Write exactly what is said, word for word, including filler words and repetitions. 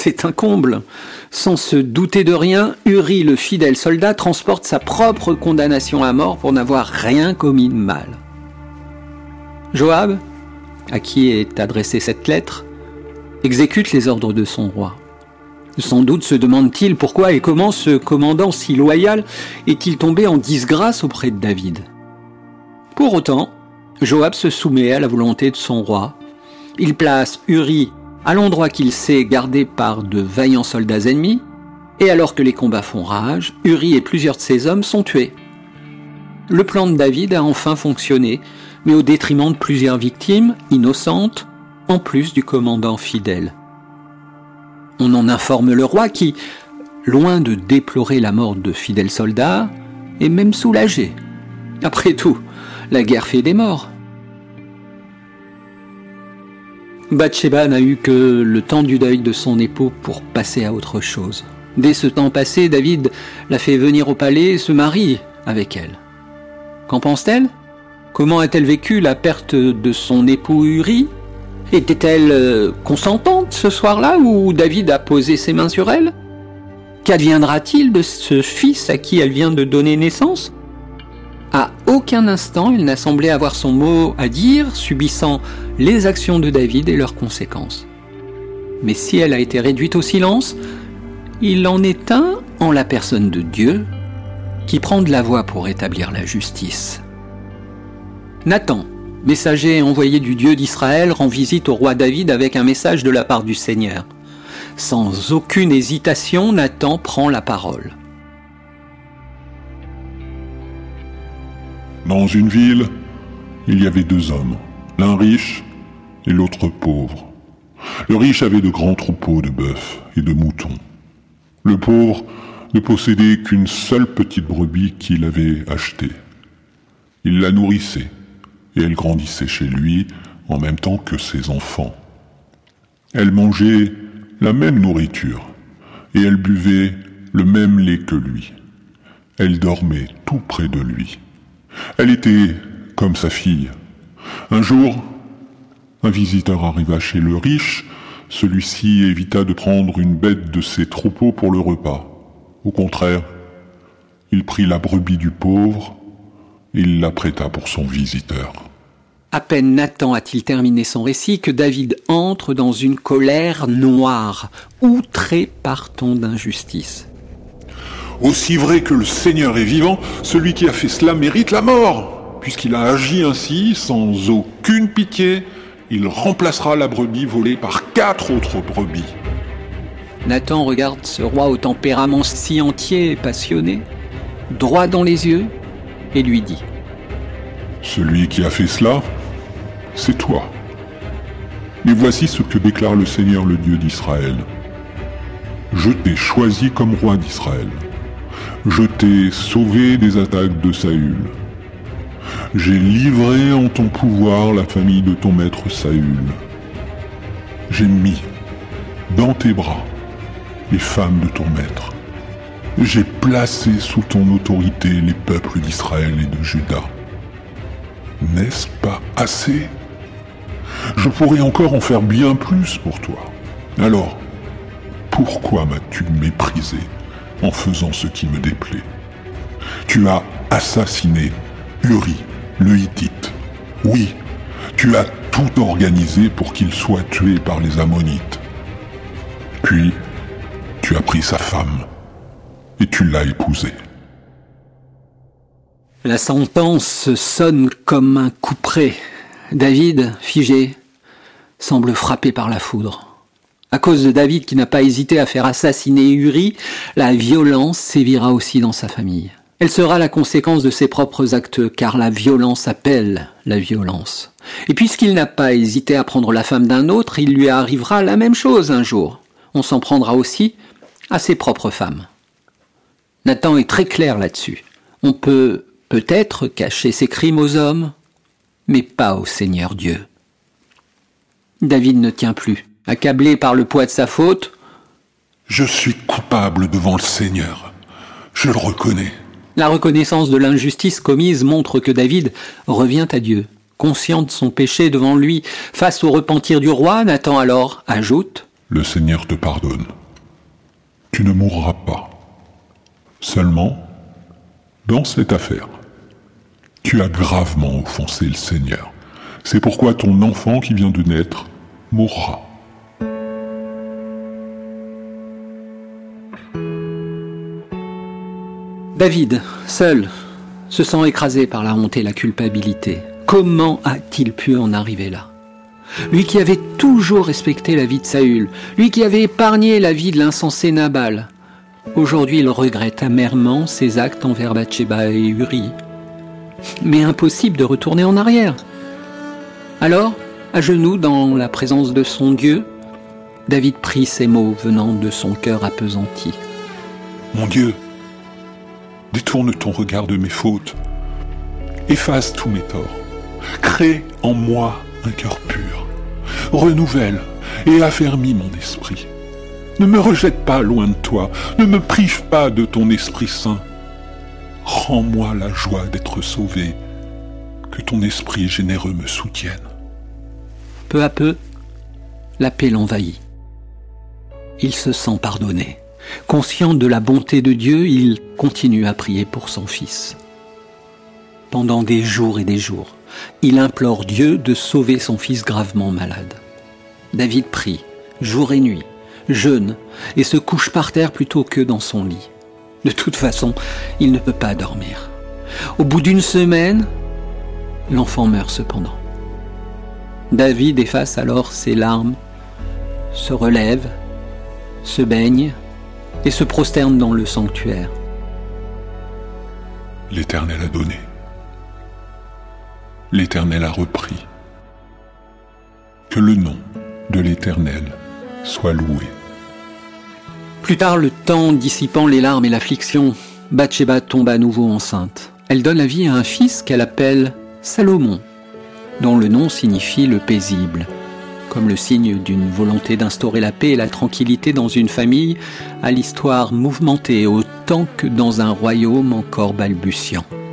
C'est un comble. Sans se douter de rien, Uri, le fidèle soldat, transporte sa propre condamnation à mort pour n'avoir rien commis de mal. Joab, à qui est adressée cette lettre, exécute les ordres de son roi. Sans doute se demande-t-il pourquoi et comment ce commandant si loyal est-il tombé en disgrâce auprès de David. Pour autant, Joab se soumet à la volonté de son roi. Il place Uri à l'endroit qu'il sait gardé par de vaillants soldats ennemis, et alors que les combats font rage, Uri et plusieurs de ses hommes sont tués. Le plan de David a enfin fonctionné, mais au détriment de plusieurs victimes innocentes, en plus du commandant fidèle. On en informe le roi qui, loin de déplorer la mort de fidèles soldats, est même soulagé. Après tout, la guerre fait des morts. Bathsheba n'a eu que le temps du deuil de son époux pour passer à autre chose. Dès ce temps passé, David l'a fait venir au palais et se marie avec elle. Qu'en pense-t-elle ? Comment a-t-elle vécu la perte de son époux Uri ? Était-elle consentante ce soir-là où David a posé ses mains sur elle ? Qu'adviendra-t-il de ce fils à qui elle vient de donner naissance ? À aucun instant, il n'a semblé avoir son mot à dire, subissant les actions de David et leurs conséquences. Mais si elle a été réduite au silence, il en est un en la personne de Dieu qui prend de la voix pour établir la justice. Nathan, messager envoyé du Dieu d'Israël, rend visite au roi David avec un message de la part du Seigneur. Sans aucune hésitation, Nathan prend la parole. Dans une ville, il y avait deux hommes, l'un riche et l'autre pauvre. Le riche avait de grands troupeaux de bœufs et de moutons. Le pauvre ne possédait qu'une seule petite brebis qu'il avait achetée. Il la nourrissait et elle grandissait chez lui en même temps que ses enfants. Elle mangeait la même nourriture et elle buvait le même lait que lui. Elle dormait tout près de lui. Elle était comme sa fille. Un jour, un visiteur arriva chez le riche. Celui-ci évita de prendre une bête de ses troupeaux pour le repas. Au contraire, il prit la brebis du pauvre et il la prêta pour son visiteur. À peine Nathan a-t-il terminé son récit que David entre dans une colère noire, outré par tant d'injustice. Aussi vrai que le Seigneur est vivant, celui qui a fait cela mérite la mort. Puisqu'il a agi ainsi, sans aucune pitié, il remplacera la brebis volée par quatre autres brebis. Nathan regarde ce roi au tempérament si entier et passionné, droit dans les yeux, et lui dit : Celui qui a fait cela, c'est toi. Mais voici ce que déclare le Seigneur, le Dieu d'Israël. Je t'ai choisi comme roi d'Israël. Je t'ai sauvé des attaques de Saül. J'ai livré en ton pouvoir la famille de ton maître Saül. J'ai mis dans tes bras les femmes de ton maître. J'ai placé sous ton autorité les peuples d'Israël et de Juda. N'est-ce pas assez ? Je pourrais encore en faire bien plus pour toi. Alors, pourquoi m'as-tu méprisé en faisant ce qui me déplaît ? Tu as assassiné Uri, le Hittite. Oui, tu as tout organisé pour qu'il soit tué par les Ammonites. Puis, tu as pris sa femme et tu l'as épousée. La sentence sonne comme un couperet. David, figé, semble frappé par la foudre. À cause de David qui n'a pas hésité à faire assassiner Uri, la violence sévira aussi dans sa famille. Elle sera la conséquence de ses propres actes, car la violence appelle la violence. Et puisqu'il n'a pas hésité à prendre la femme d'un autre, il lui arrivera la même chose un jour. On s'en prendra aussi à ses propres femmes. Nathan est très clair là-dessus. On peut peut-être cacher ses crimes aux hommes, mais pas au Seigneur Dieu. David ne tient plus. Accablé par le poids de sa faute, « Je suis coupable devant le Seigneur. Je le reconnais. » La reconnaissance de l'injustice commise montre que David revient à Dieu. Conscient de son péché devant lui, face au repentir du roi, Nathan alors ajoute Le Seigneur te pardonne. Tu ne mourras pas. Seulement, dans cette affaire, tu as gravement offensé le Seigneur. C'est pourquoi ton enfant qui vient de naître mourra. David, seul, se sent écrasé par la honte et la culpabilité. Comment a-t-il pu en arriver là ? Lui qui avait toujours respecté la vie de Saül, lui qui avait épargné la vie de l'insensé Nabal. Aujourd'hui, il regrette amèrement ses actes envers Bathsheba et Uri. Mais impossible de retourner en arrière. Alors, à genoux dans la présence de son Dieu, David prie ces mots venant de son cœur appesanti. Mon Dieu, détourne ton regard de mes fautes. Efface tous mes torts. Crée en moi un cœur pur. Renouvelle et affermis mon esprit. Ne me rejette pas loin de toi. Ne me prive pas de ton Esprit Saint. Rends-moi la joie d'être sauvé. Que ton esprit généreux me soutienne. Peu à peu, la paix l'envahit. Il se sent pardonné. Conscient de la bonté de Dieu, il continue à prier pour son fils. Pendant des jours et des jours, il implore Dieu de sauver son fils gravement malade. David prie, jour et nuit, jeûne et se couche par terre plutôt que dans son lit. De toute façon, il ne peut pas dormir. Au bout d'une semaine, l'enfant meurt cependant. David efface alors ses larmes, se relève, se baigne et se prosterne dans le sanctuaire. L'Éternel a donné. L'Éternel a repris. Que le nom de l'Éternel soit loué. Plus tard, le temps dissipant les larmes et l'affliction, Bathsheba tombe à nouveau enceinte. Elle donne la vie à un fils qu'elle appelle Salomon, dont le nom signifie le paisible, comme le signe d'une volonté d'instaurer la paix et la tranquillité dans une famille à l'histoire mouvementée autant que dans un royaume encore balbutiant.